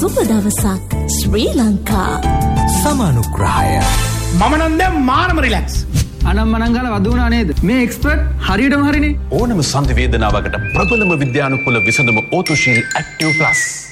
සුබ දවසක් ශ්‍රී ලංකා. සමානුග්‍රහය. මම නම් දැන් මාරම රිලැක්ස්. අනම්මනම් ගාලා වද වුණා නේද? මේ එක්ස්පර්ට් හරියටම හරිනේ. ඕනම සංධි වේදනාවකට ප්‍රබලම විද්‍යානුකූල විසඳුම ඕතුශීල් ඇක්ටිව් ප්ලස්.